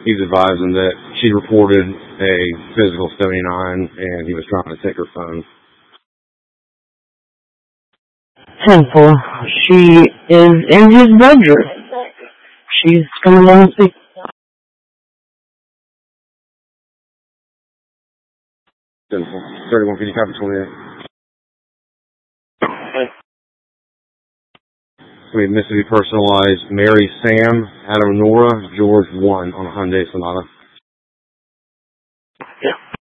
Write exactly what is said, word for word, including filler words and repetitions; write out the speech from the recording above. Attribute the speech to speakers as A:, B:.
A: He's advising that she reported a physical seventy-nine, and he was trying to take her phone.
B: ten four. She is in his bedroom. She's coming down to see.
A: thirty-one fifty, copy twenty-eight. We have Mississippi personalized Mary Sam, Adam Nora, George one on a Hyundai Sonata.
B: Yeah.